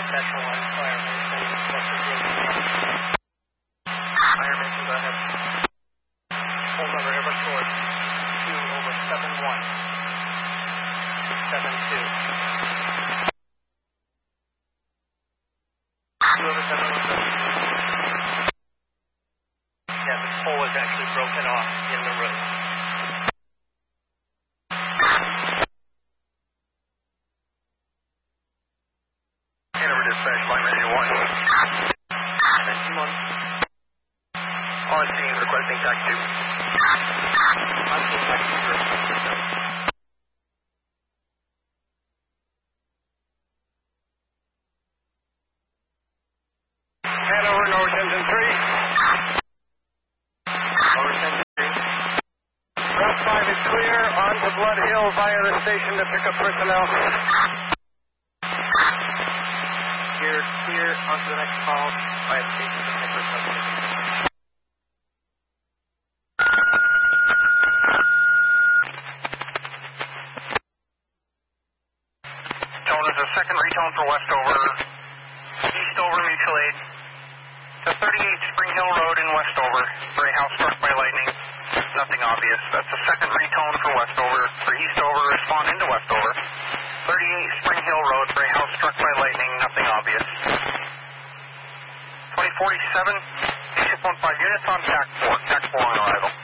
Metro 1, Fire Mason, West Virginia. Fire Mason, go ahead. Hold over Airbus short. 2 over 71. 72. 2 over 71. Yeah, the pole is actually broken off in the road. Dispatch, Flight 91. 91. On scene, requesting TAC 2. On scene, TAC 2. Hanover, North Engine 3. North Engine 3. Route 5 is clear. On to Blood Hill via the station to pick up personnel. Clear onto the next call by the station to pick up personnel. Tone is a second retone for Westover. Eastover mutual aid. To 38 Spring Hill Road in Westover. For a house struck by lightning. Nothing obvious. That's a second retone for Westover. For Eastover, respond into Westover. 38 Spring Hill Road for a house struck by lightning. Nothing obvious. 2047, ship 15 units on TAC 4. TAC 4 on arrival.